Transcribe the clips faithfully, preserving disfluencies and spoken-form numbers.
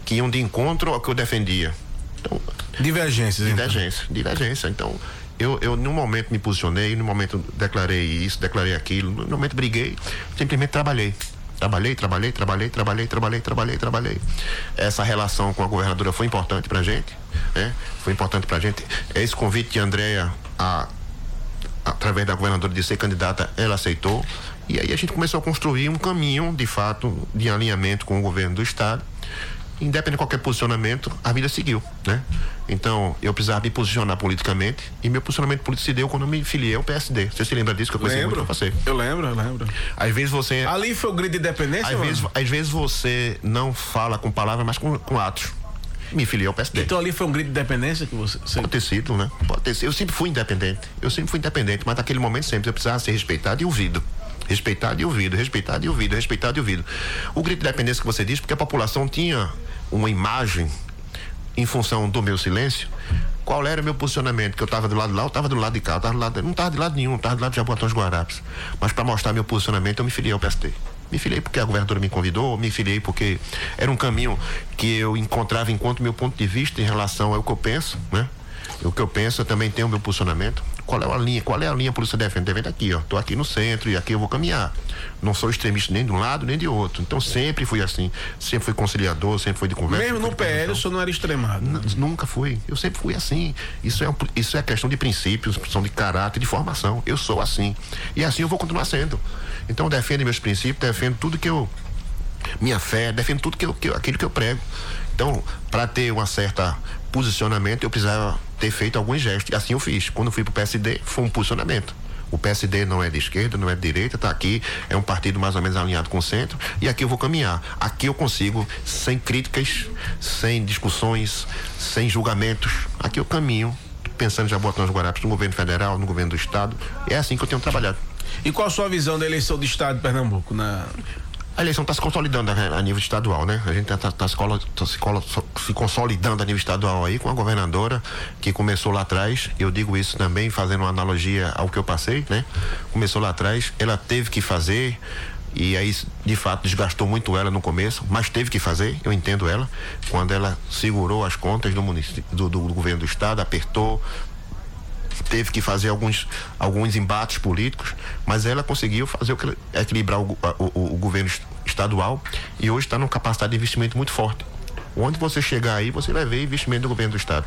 que iam de encontro ao que eu defendia. Então, divergências. Divergência, então. divergência. Então, eu, eu num momento me posicionei, num momento declarei isso, declarei aquilo, num momento briguei, simplesmente trabalhei. Trabalhei, trabalhei, trabalhei, trabalhei, trabalhei, trabalhei, trabalhei. Essa relação com a governadora foi importante pra gente, né? Foi importante pra gente. Esse convite de Andréa, a, através da governadora de ser candidata, ela aceitou. E aí a gente começou a construir um caminho, de fato, de alinhamento com o governo do estado. Independente de qualquer posicionamento, a vida seguiu, né? Então, eu precisava me posicionar politicamente, e meu posicionamento político se deu quando eu me filiei ao P S D. Você se lembra disso que eu conheci muito com você? Eu lembro, eu lembro. Às vezes você... Ali foi o grito de independência, às vezes, às vezes você não fala com palavras, mas com, com atos. Me filiei ao P S D. Então ali foi um grito de independência que você... você... Pode ter sido, né? Pode ter sido. Eu sempre fui independente. Eu sempre fui independente, mas naquele momento sempre eu precisava ser respeitado e ouvido. Respeitado e ouvido, respeitado e ouvido, respeitado e ouvido. O grito de independência que você disse, porque a população tinha uma imagem em função do meu silêncio. Qual era o meu posicionamento? Que eu estava do lado de lá, eu estava do lado de cá, eu tava do lado, não estava de lado nenhum, eu estava do lado de Jaboatão dos Guararapes. Mas para mostrar meu posicionamento, eu me filiei ao P S D. Me filiei porque a governadora me convidou, me filiei porque era um caminho que eu encontrava enquanto meu ponto de vista em relação ao que eu penso, né? O que eu penso, eu também tenho o meu posicionamento. Qual é a linha? Qual é a linha a polícia defende? Defende aqui, ó. Tô aqui no centro e aqui eu vou caminhar. Não sou extremista nem de um lado nem de outro. Então sempre fui assim. Sempre fui conciliador, sempre fui de conversa. Mesmo no P L, o senhor não era extremado? N- nunca fui. Eu sempre fui assim. Isso é, um, isso é questão de princípios, questão de caráter, de formação. Eu sou assim. E assim eu vou continuar sendo. Então eu defendo meus princípios, defendo tudo que eu... minha fé, defendo tudo que eu, que eu, aquilo que eu prego. Então, para ter uma certa posicionamento, eu precisava ter feito alguns gestos. E assim eu fiz. Quando eu fui pro P S D, foi um posicionamento. O P S D não é de esquerda, não é de direita, tá aqui, é um partido mais ou menos alinhado com o centro, e aqui eu vou caminhar. Aqui eu consigo, sem críticas, sem discussões, sem julgamentos, aqui eu caminho, pensando em Jaboatão dos Guararapes, no governo federal, no governo do estado. É assim que eu tenho trabalhado. E qual a sua visão da eleição do estado de Pernambuco? Na... A eleição está se consolidando a, a nível estadual, né? A gente está tá se, tá se, se consolidando a nível estadual aí com a governadora que começou lá atrás. Eu digo isso também fazendo uma analogia ao que eu passei, né? Começou lá atrás, ela teve que fazer, e aí de fato desgastou muito ela no começo, mas teve que fazer, eu entendo ela, quando ela segurou as contas do, município, do, do, do governo do estado, apertou, teve que fazer alguns, alguns embates políticos, mas ela conseguiu fazer o que, equilibrar o, o, o governo estadual, e hoje está numa capacidade de investimento muito forte. Onde você chegar aí, você vai ver investimento do governo do estado.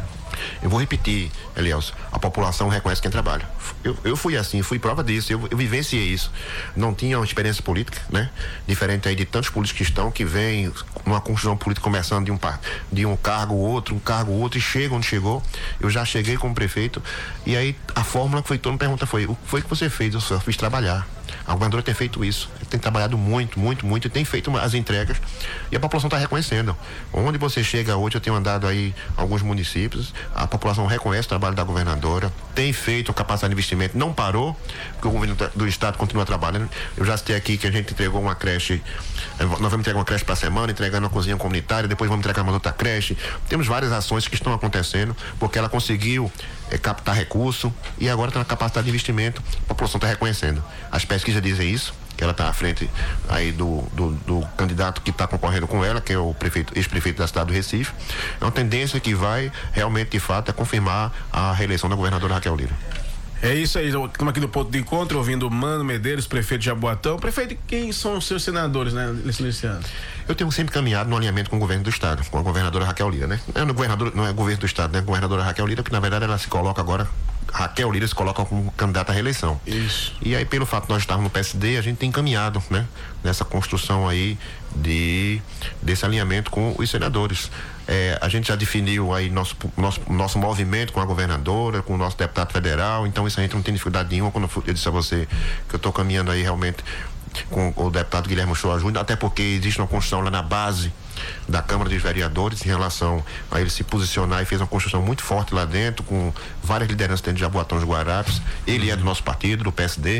Eu vou repetir, Elielson, a população reconhece quem trabalha. Eu, eu fui assim, fui prova disso, eu, eu vivenciei isso. Não tinha uma experiência política, né? Diferente aí de tantos políticos que estão, que vêm numa construção política começando de um, de um cargo outro, um cargo outro, e chega onde chegou. Eu já cheguei como prefeito, e aí a fórmula que foi, todo mundo pergunta foi, o que foi que você fez? Eu só fiz trabalhar. A governadora tem feito isso, tem trabalhado muito, muito, muito, e tem feito as entregas, e a população está reconhecendo. Onde você chega hoje, eu tenho andado aí em alguns municípios, a população reconhece o trabalho da governadora, tem feito a capacidade de investimento, não parou, porque o governo do estado continua trabalhando. Eu já citei aqui que a gente entregou uma creche, nós vamos entregar uma creche para a semana, entregando uma cozinha comunitária, depois vamos entregar uma outra creche. Temos várias ações que estão acontecendo, porque ela conseguiu é, captar recurso, e agora está na capacidade de investimento, a população está reconhecendo. As pesquisas dizem isso, que ela está à frente aí do, do, do candidato que está concorrendo com ela, que é o prefeito, ex-prefeito da cidade do Recife. É uma tendência que vai realmente, de fato, é confirmar a reeleição da governadora Raquel Lira. É isso aí, estamos aqui no ponto de encontro, ouvindo Mano Medeiros, prefeito de Jaboatão. Prefeito, quem são os seus senadores, né, nesse ano? Eu tenho sempre caminhado no alinhamento com o governo do estado, com a governadora Raquel Lira, né? Não é, no governador, não é governo do estado, né? A governadora Raquel Lira, que na verdade ela se coloca agora, Raquel Lira se coloca como candidata à reeleição. Isso. E aí, pelo fato de nós estarmos no P S D, a gente tem caminhado, né? Nessa construção aí de, desse alinhamento com os senadores. É, a gente já definiu aí nosso, nosso, nosso movimento com a governadora, com o nosso deputado federal, então isso a gente não tem dificuldade nenhuma. Quando eu disse a você que eu estou caminhando aí realmente com o deputado Guilherme Uchoa Júnior, até porque existe uma construção lá na base da Câmara dos Vereadores em relação a ele se posicionar, e fez uma construção muito forte lá dentro, com várias lideranças dentro de Jaboatão dos Guararapes. Ele é do nosso partido, do P S D.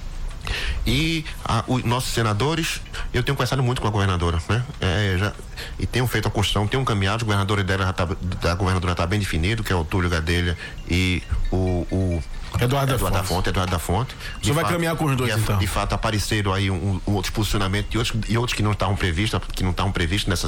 E a, os nossos senadores, eu tenho conversado muito com a governadora, né? É, já, e tenho feito a construção, tenho caminhado, o governador dela já tá, da governadora está bem definido, que é o Túlio Gadelha e o, o Eduardo, Eduardo da Fonte, Eduardo da Fonte. O senhor vai caminhar com os dois, de, então? De fato, apareceram aí um, um outros posicionamentos e outros, e outros que não estavam previstos, que não estavam previstos nessa,